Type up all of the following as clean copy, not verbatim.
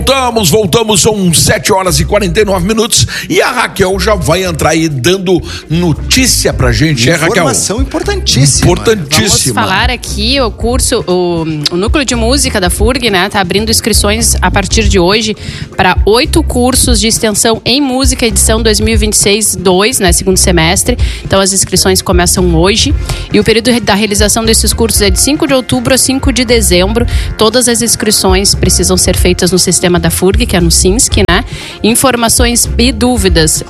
Voltamos, são 7h49 e a Raquel já vai entrar aí dando notícia pra gente, Raquel? Informação importantíssima. Vamos falar aqui, o curso, o Núcleo de Música da FURG, né, tá abrindo inscrições a partir de hoje para 8 cursos de extensão em música, edição 2026-2, né, segundo semestre. Então as inscrições começam hoje e o período da realização desses cursos é de 5 de outubro a 5 de dezembro. Todas as inscrições precisam ser feitas no sistema da FURG, que é no SINSC, né? Informações e dúvidas,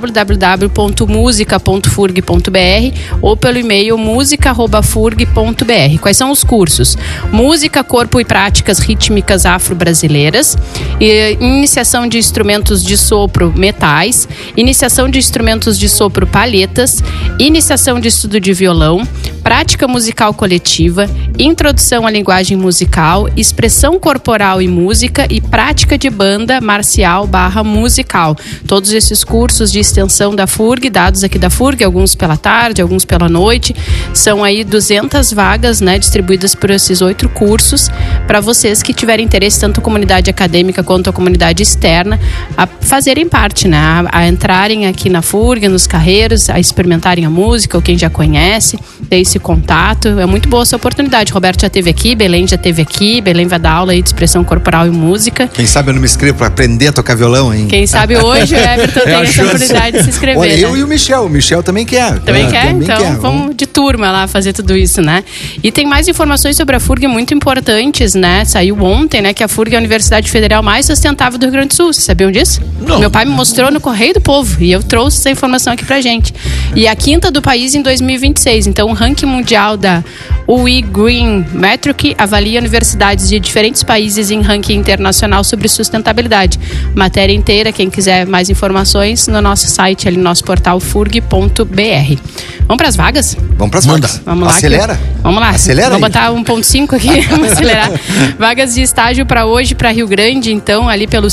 www.musica.furg.br ou pelo e-mail musica@furg.br. Quais são os cursos? Música, corpo e práticas rítmicas afro-brasileiras, iniciação de instrumentos de sopro metais, iniciação de instrumentos de sopro palhetas, iniciação de estudo de violão, prática musical coletiva, introdução à linguagem musical, expressão corporal e música e prática de banda marcial / musical. Todos esses cursos de extensão da FURG, dados aqui da FURG, alguns pela tarde, alguns pela noite. São aí 200 vagas, né, distribuídas por esses 8 cursos para vocês que tiverem interesse, tanto a comunidade acadêmica quanto a comunidade externa, a fazerem parte, né, a entrarem aqui na FURG, nos carreiros, a experimentarem a música, ou quem já conhece, ter esse contato. É muito boa essa oportunidade. Roberto já esteve aqui, Belém já esteve aqui, Belém vai dar aula aí de expressão corporal e música. Quem sabe eu não me inscrevo para aprender a tocar violão, hein? Quem sabe hoje o Everton tem essa oportunidade de se inscrever. Olha, né? eu e o Michel também quer. Também quer? Então vamos de turma lá fazer tudo isso, né? E tem mais informações sobre a FURG muito importantes, né? Saiu ontem, né, que a FURG é a Universidade Federal mais sustentável do Rio Grande do Sul. Vocês sabiam disso? Não. Meu pai me mostrou no Correio do Povo e eu trouxe essa informação aqui pra gente. E a 5ª do país em 2026. Então o ranking mundial da UI Green Metric avalia universidades de diferentes países em ranking internacional sobre sustentabilidade. Matéria inteira, quem quiser mais informações, no nosso site, ali no nosso portal furg.br. Vamos para as vagas? Vamos para as vagas. Vamos lá. Acelera. Vamos lá. Acelera. Vou botar 1.5 aqui, vamos acelerar. Vagas de estágio para hoje, para Rio Grande, então, ali pelo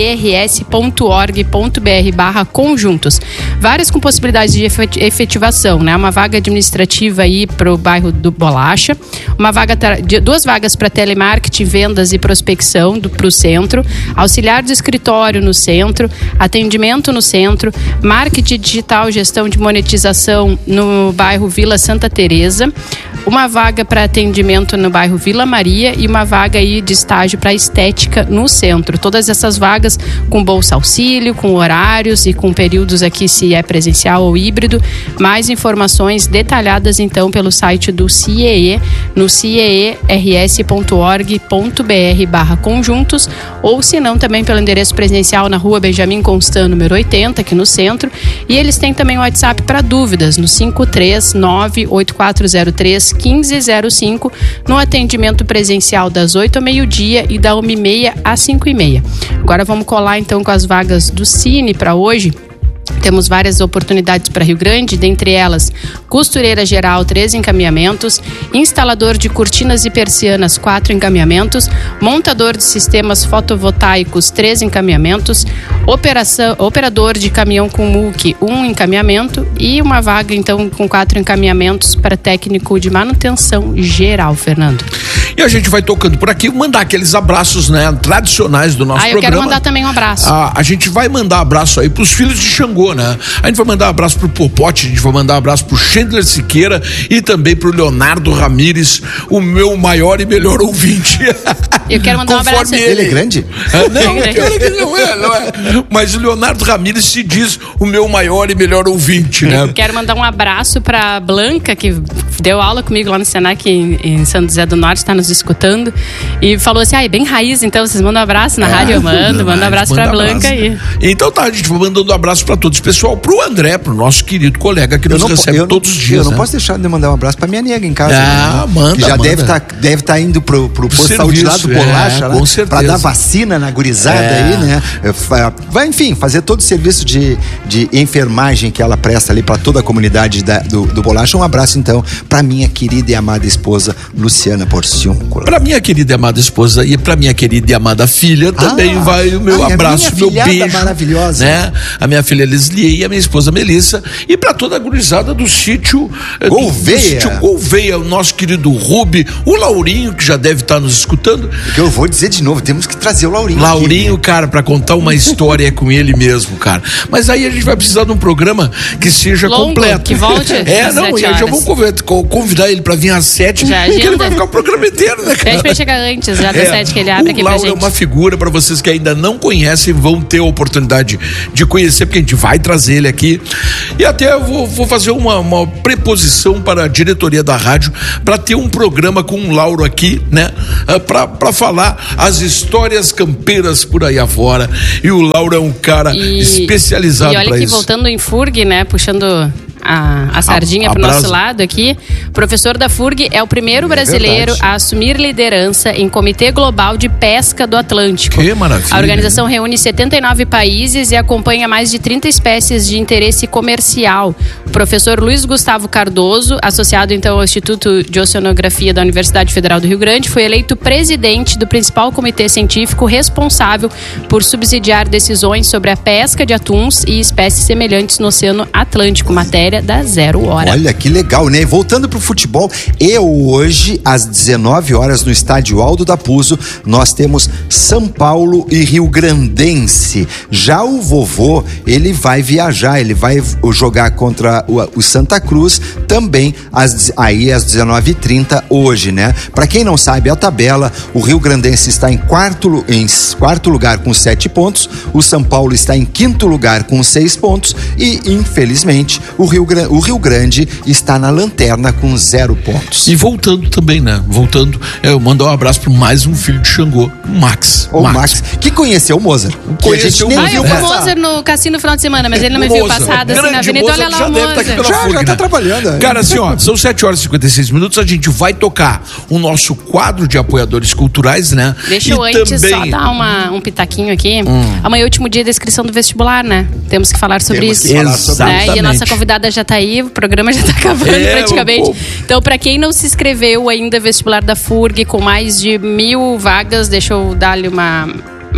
ciers.org.br/conjuntos. Várias com possibilidades de efetivação, né? Uma vaga administrativa aí para o bairro do Bolacha, duas vagas para telemarketing, vendas e prospecção para o centro, auxiliar de escritório no centro, atendimento no centro, marketing digital, gestão de monetização no bairro Vila Santa Teresa, uma vaga para atendimento no bairro Vila Maria e uma vaga aí de estágio para estética no centro. Todas essas vagas com bolsa auxílio, com horários e com períodos aqui se é presencial ou híbrido. Mais informações detalhadas então pelo site do CIEE no ciers.org.br/conjuntos ou se não também pelo endereço presencial na rua Benjamin Constant, número 80, aqui no centro. E eles têm também o WhatsApp para dúvidas no 539-8403-1505 no atendimento presencial das 8 ao meio-dia e da 1h30 às 5h30. Agora vamos colar então com as vagas do Cine para hoje. Temos várias oportunidades para Rio Grande, dentre elas costureira geral, 3 encaminhamentos, instalador de cortinas e persianas, 4 encaminhamentos, montador de sistemas fotovoltaicos, 3 encaminhamentos, operador de caminhão com MUC, 1 encaminhamento e uma vaga então com 4 encaminhamentos para técnico de manutenção geral, Fernando. E a gente vai tocando por aqui, mandar aqueles abraços, né, tradicionais do nosso programa. Eu quero mandar também um abraço. A gente vai mandar abraço aí pros filhos de Xangô, né? A gente vai mandar um abraço pro Popote, a gente vai mandar um abraço pro Chandler Siqueira e também pro Leonardo Ramires, o meu maior e melhor ouvinte. Eu quero mandar um abraço. Ele é grande? Não, não é. Mas o Leonardo Ramires se diz o meu maior e melhor ouvinte, né? Quero mandar um abraço pra Blanca, que deu aula comigo lá no Senac em São José do Norte, tá nos escutando e falou assim, é bem raiz, então vocês mandam um abraço na rádio, eu mando um abraço pra Blanca aí. Então tá, a gente vai mandando um abraço pra todos, pessoal, pro André, pro nosso querido colega que nos recebe todos os dias. Eu não posso deixar de mandar um abraço pra minha nega em casa. Manda. Que já deve tá indo pro posto de saúde lá do Bolacha, com certeza. Pra dar vacina na gurizada aí, né? Vai, enfim, fazer todo o serviço de enfermagem que ela presta ali pra toda a comunidade do Bolacha. Um abraço, então, pra minha querida e amada esposa, Luciana Porcion. âncora. Pra minha querida e amada esposa e pra minha querida e amada filha também vai o meu abraço, meu beijo. Maravilhosa. Né? A minha filha Leslie e a minha esposa Melissa. E pra toda a gurizada do sítio Gouveia. Do sítio Gouveia, o nosso querido Rubi, o Laurinho, que já deve estar nos escutando. Que eu vou dizer de novo, temos que trazer o Laurinho. Laurinho, aqui, cara, pra contar uma história com ele mesmo, cara. Mas aí a gente vai precisar de um programa que seja longo, completo. Que volte. Não, e eu já vou convidar ele pra vir às 7, porque ele vai ficar o programa inteiro, né, cara? Pede pra chegar antes, já das 7 que ele abre aqui pra gente. O Lauro é uma figura, pra vocês que ainda não conhecem, vão ter a oportunidade de conhecer, porque a gente vai trazer ele aqui. E até eu vou fazer uma preposição para a diretoria da rádio, pra ter um programa com o Lauro aqui, né? Pra falar as histórias campeiras por aí afora. E o Lauro é um cara especializado pra isso. E olha que voltando em FURG, né? Puxando a sardinha pro nosso lado aqui. O professor da FURG é o primeiro brasileiro a assumir liderança em Comitê Global de Pesca do Atlântico. Que maravilha. A organização reúne 79 países e acompanha mais de 30 espécies de interesse comercial. O professor Luiz Gustavo Cardoso, associado então ao Instituto de Oceanografia da Universidade Federal do Rio Grande, foi eleito presidente do principal comitê científico responsável por subsidiar decisões sobre a pesca de atuns e espécies semelhantes no Oceano Atlântico. Matéria da 0 Hora. Olha que legal, né? Voltando pro futebol, hoje às 19 horas no estádio Aldo da Puzo, nós temos São Paulo e Rio Grandense. Já o vovô, ele vai viajar, ele vai jogar contra o Santa Cruz também às 19h30 hoje, né? Pra quem não sabe a tabela, o Rio Grandense está em quarto lugar com 7 pontos, o São Paulo está em quinto lugar com 6 pontos e, infelizmente, o Rio Grande está na lanterna com 0 pontos. E voltando também, né? Eu mando um abraço para mais um filho de Xangô, o Max. O Max, que conheceu o Mozart. Conheceu o Mozart. Eu vi o Mozart no cassino no final de semana, mas ele não me viu passado assim na avenida. Olha lá o Mozart. Já tá trabalhando. Cara, assim, ó, são 7 horas e 56 minutos, a gente vai tocar o nosso quadro de apoiadores culturais, né? Deixa eu antes só dar um pitaquinho aqui. Amanhã é o último dia da inscrição do vestibular, né? Temos que falar sobre isso. Exatamente. E a nossa convidada já tá aí, o programa já tá acabando praticamente. Então, pra quem não se inscreveu ainda, vestibular da FURG com mais de 1.000 vagas, deixa eu dar-lhe uma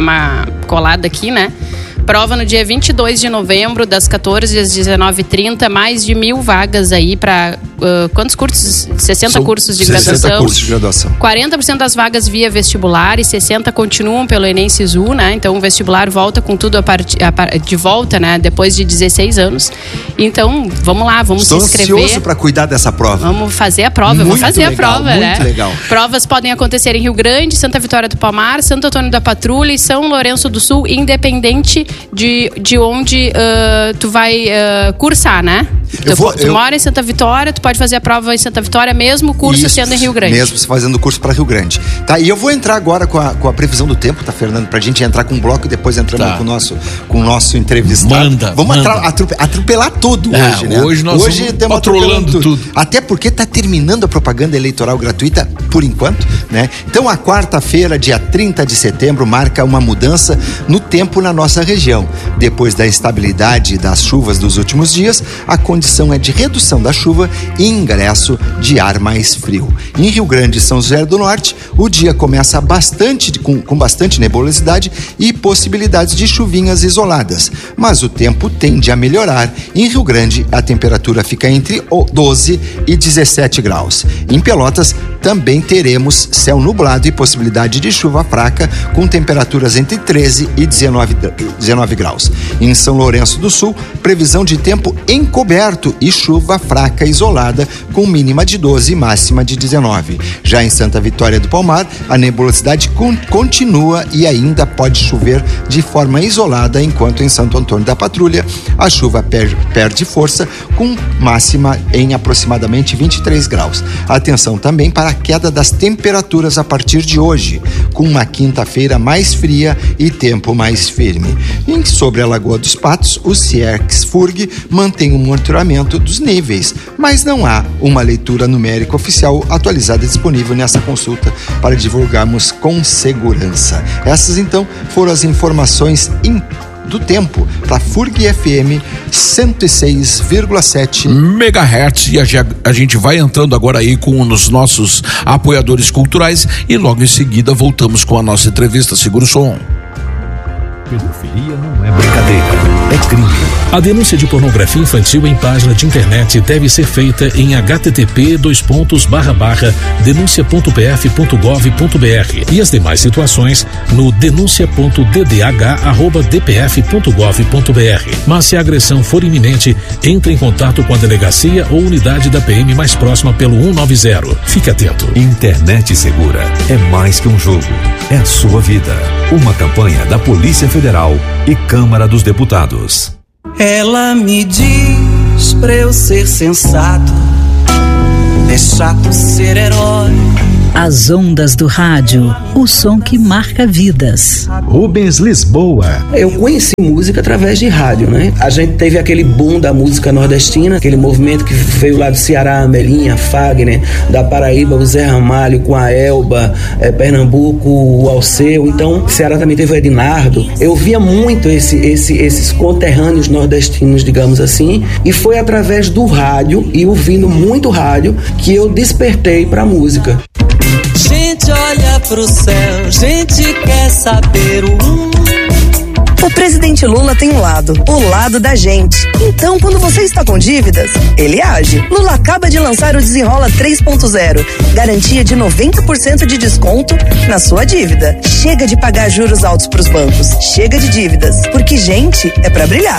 colada aqui, né? Prova no dia 22 de novembro, das 14 às 19h30, mais de 1.000 vagas aí para quantos cursos? 60 cursos de graduação. 60 cursos de graduação. 40% das vagas via vestibular e 60% continuam pelo Enem Sisu, né? Então o vestibular volta com tudo de volta, né? Depois de 16 anos. Então, vamos lá, vamos se inscrever. Estou ansioso para cuidar dessa prova. Vamos fazer a prova, vamos fazer a prova, né? Muito legal. Provas podem acontecer em Rio Grande, Santa Vitória do Palmar, Santo Antônio da Patrulha e São Lourenço do Sul, independente de onde tu vai cursar, né? Tu mora em Santa Vitória, tu pode fazer a prova em Santa Vitória, mesmo o curso sendo em Rio Grande. Mesmo fazendo o curso para Rio Grande. Tá, e eu vou entrar agora com a previsão do tempo, tá, Fernando? Pra gente entrar com um bloco e depois entramos com o nosso entrevistado. Vamos atropelar tudo hoje, né? Hoje estamos patrolando tudo. Até porque tá terminando a propaganda eleitoral gratuita, por enquanto, né? Então a quarta-feira, dia 30 de setembro, marca uma mudança no tempo na nossa região. Depois da instabilidade das chuvas dos últimos dias, a condição é de redução da chuva e ingresso de ar mais frio. Em Rio Grande e São José do Norte, o dia começa com bastante nebulosidade e possibilidades de chuvinhas isoladas, mas o tempo tende a melhorar. Em Rio Grande, a temperatura fica entre 12 e 17 graus. Em Pelotas, também teremos céu nublado e possibilidade de chuva fraca, com temperaturas entre 13 e 19 graus. Em São Lourenço do Sul, previsão de tempo encoberto e chuva fraca isolada, com mínima de 12 e máxima de 19. Já em Santa Vitória do Palmar, a nebulosidade continua e ainda pode chover de forma isolada, enquanto em Santo Antônio da Patrulha, a chuva perde força, com máxima em aproximadamente 23 graus. Atenção também para a queda das temperaturas a partir de hoje, com uma quinta-feira mais fria e tempo mais firme. E sobre a Lagoa dos Patos, o CIERCS FURG mantém o monitoramento dos níveis, mas não há uma leitura numérica oficial atualizada disponível nessa consulta para divulgarmos com segurança. Essas, então, foram as informações do tempo para FURG FM 106,7 MHz. E a gente vai entrando agora aí com os nossos apoiadores culturais e logo em seguida voltamos com a nossa entrevista. Segura o som. Pedofilia não é brincadeira, é crime. A denúncia de pornografia infantil em página de internet deve ser feita em http://denuncia.pf.gov.br e as demais situações no denuncia.ddh@dpf.gov.br. Mas se a agressão for iminente, entre em contato com a delegacia ou unidade da PM mais próxima pelo 190. Fique atento. Internet segura é mais que um jogo, é a sua vida. Uma campanha da Polícia Federal e Câmara dos Deputados. Ela me diz pra eu ser sensato, é chato ser herói. As ondas do rádio, o som que marca vidas. Rubens Lisboa. Eu conheci música através de rádio, né? A gente teve aquele boom da música nordestina, aquele movimento que veio lá do Ceará, a Melinha, Fagner, da Paraíba, o Zé Ramalho com a Elba, Pernambuco, o Alceu. Então, Ceará também teve o Ednardo. Eu via muito esses conterrâneos nordestinos, digamos assim, e foi através do rádio e ouvindo muito rádio que eu despertei pra música. Gente olha pro céu, gente quer saber O presidente Lula tem um lado, o lado da gente. Então, quando você está com dívidas, ele age. Lula acaba de lançar o Desenrola 3.0. Garantia de 90% de desconto na sua dívida. Chega de pagar juros altos pros bancos. Chega de dívidas, porque gente é pra brilhar.